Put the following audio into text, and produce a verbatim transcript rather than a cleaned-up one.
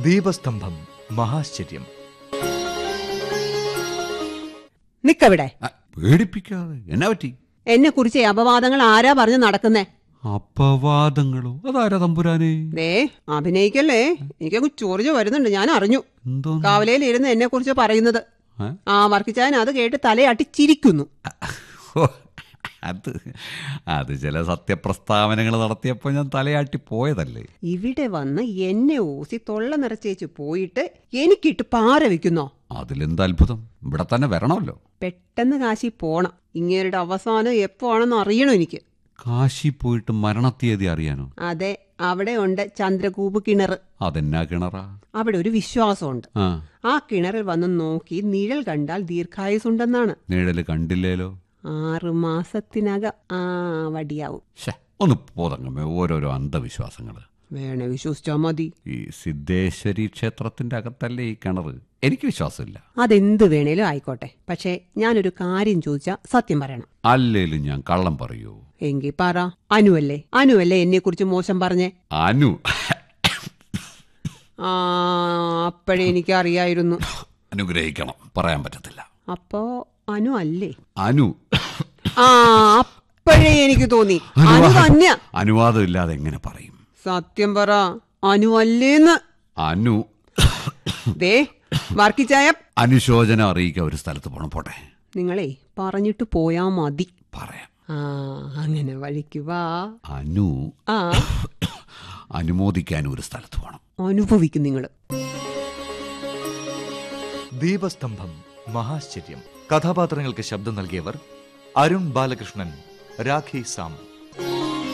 ദീപസ്തംഭം മഹാശ്ചര്യം. നിക്കവിടെ. പേടിപ്പിക്കാതെ. എന്നാ പറ്റി? എന്നെ കുറിച്ച് അപവാദങ്ങൾ ആരാ പറഞ്ഞു നടക്കുന്നേ? അപവാദങ്ങളോ? അതാരാ തമ്പുരാനെ? ദേ അഭിനയിക്കല്ലേ, എനിക്കങ്ങ് ചൊറിഞ്ഞു വരുന്നുണ്ട്. ഞാൻ അറിഞ്ഞു കവലയിൽ ഇരുന്ന് എന്നെ കുറിച്ച് പറയുന്നത്. ആ വർക്കിച്ചാൻ അത് കേട്ട് തലയാട്ടി ചിരിക്കുന്നു. അത് അത് ചില സത്യപ്രസ്താവനകൾ നടത്തിയപ്പോൾ ഞാൻ തലയാട്ടി പോയതല്ലേ. ഇവിടെ വന്ന് എന്നെ ഊസി തൊള്ള നിറച്ചേച്ച് പോയിട്ട് എനിക്കിട്ട് പാര വെക്കുന്നോ? അതിലെന്ത് അത്ഭുതം? ഇവിടെ തന്നെ വരണമല്ലോ. പെട്ടെന്ന് കാശി പോണം. ഇങ്ങേരുടെ അവസാനം എപ്പോ ആണെന്ന് അറിയണോ എനിക്ക്. കാശി പോയിട്ട് മരണത്തീയതി അറിയാനോ? അതെ, അവിടെ ഉണ്ട് ചന്ദ്രകൂപ് കിണർ. അതെന്നാ കിണറാ? അവിടെ ഒരു വിശ്വാസമുണ്ട്. ആ കിണറിൽ വന്ന് നോക്കി നിഴൽ കണ്ടാൽ ദീർഘായുസുണ്ടെന്നാണ്. നിഴല് കണ്ടില്ലേലോ? ആറു മാസത്തിനകം ആ വടിയാവും. ഒന്ന് പോതങ്ങമ്മേ, ഓരോരോ അന്ധവിശ്വാസങ്ങള്. വേണേ വിശ്വസിച്ചാ മതി. ഈ സിദ്ധേശ്വരി ക്ഷേത്രത്തിന്റെ അകത്തല്ലേ ഈ കിണറ്? എനിക്ക് വിശ്വാസമില്ല. അതെന്ത് വേണേലും ആയിക്കോട്ടെ, പക്ഷെ ഞാനൊരു കാര്യം ചോദിച്ചാ സത്യം പറയണം. അല്ലേലും ഞാൻ കള്ളം പറയൂ? എങ്കിൽ പറ. അനുവല്ലേ അനുവല്ലേ എന്നെ കുറിച്ച് മോശം പറഞ്ഞേ? അനു? ആ അപ്പോഴേ എനിക്ക് അറിയായിരുന്നു. അനുഗ്രഹിക്കണം, പറയാൻ പറ്റത്തില്ല. അപ്പോ അനു അല്ലേ? അനു. ആ അപ്പോഴേ എനിക്ക് തോന്നി അനു തന്നെ. അനുവാദം ഇല്ലാതെ എങ്ങനെ പറയും? സത്യം പറ, അനു അല്ലേന്ന്. അനു. ദേ വർക്കിച്ചായ, അനുശോചനം അറിയിക്കാൻ ഒരു സ്ഥലത്ത് പോണം. പോട്ടെ. നിങ്ങളെ പറഞ്ഞിട്ട് പോയാ മതി. പറയാം. ആ അങ്ങനെ വഴിക്ക് വാ. അനു. ആ അനുമോദിക്കാൻ ഒരു സ്ഥലത്ത് പോണം. അനുഭവിക്കും നിങ്ങള്. ദീപസ്തംഭം മഹാശ്ചര്യം. കഥാപാത്രങ്ങൾക്ക് ശബ്ദം നൽകിയവർ അരുൺ ബാലകൃഷ്ണൻ, രാഖി സാം.